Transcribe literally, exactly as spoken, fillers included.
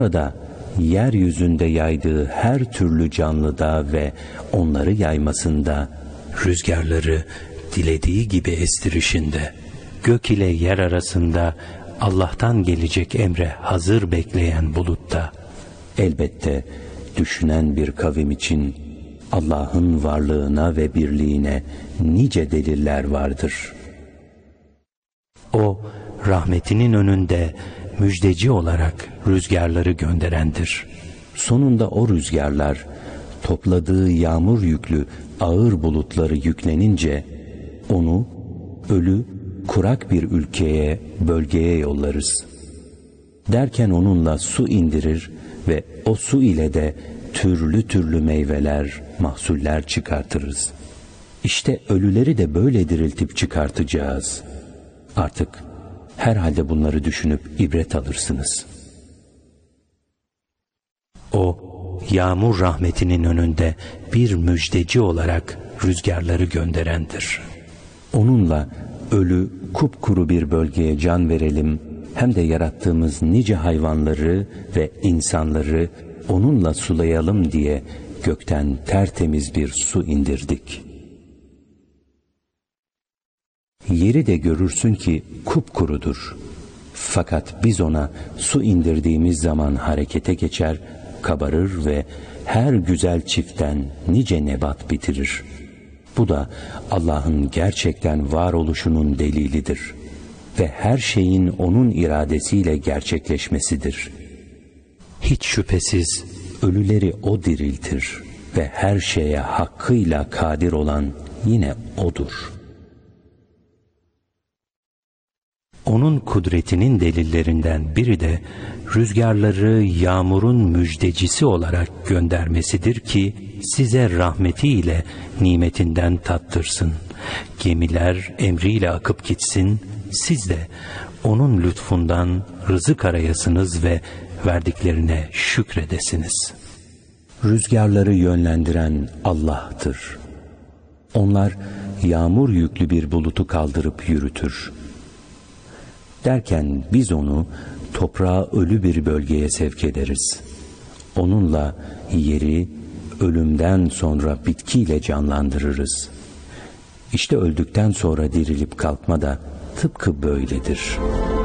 da yeryüzünde yaydığı her türlü canlıda ve onları yaymasında, rüzgarları dilediği gibi estirişinde, gök ile yer arasında Allah'tan gelecek emre hazır bekleyen bulutta, elbette düşünen bir kavim için Allah'ın varlığına ve birliğine nice deliller vardır. O, rahmetinin önünde müjdeci olarak rüzgarları gönderendir. Sonunda o rüzgarlar topladığı yağmur yüklü ağır bulutları yüklenince onu ölü, kurak bir ülkeye, bölgeye yollarız. Derken onunla su indirir ve o su ile de türlü türlü meyveler, mahsuller çıkartırız. İşte ölüleri de böyle diriltip çıkartacağız. Artık herhalde bunları düşünüp ibret alırsınız. O, yağmur rahmetinin önünde bir müjdeci olarak rüzgarları gönderendir. Onunla ölü, kupkuru bir bölgeye can verelim, hem de yarattığımız nice hayvanları ve insanları onunla sulayalım diye gökten tertemiz bir su indirdik. Yeri de görürsün ki kupkurudur. Fakat biz ona su indirdiğimiz zaman harekete geçer, kabarır ve her güzel çiftten nice nebat bitirir. Bu da Allah'ın gerçekten varoluşunun delilidir ve her şeyin onun iradesiyle gerçekleşmesidir. Hiç şüphesiz ölüleri O diriltir ve her şeye hakkıyla kadir olan yine O'dur. Onun kudretinin delillerinden biri de rüzgarları yağmurun müjdecisi olarak göndermesidir ki size rahmetiyle nimetinden tattırsın. Gemiler emriyle akıp gitsin, siz de onun lütfundan rızık arayasınız ve verdiklerine şükredesiniz. Rüzgarları yönlendiren Allah'tır. Onlar yağmur yüklü bir bulutu kaldırıp yürütür. Derken biz onu toprağa ölü bir bölgeye sevk ederiz. Onunla yeri ölümden sonra bitkiyle canlandırırız. İşte öldükten sonra dirilip kalkma da tıpkı böyledir.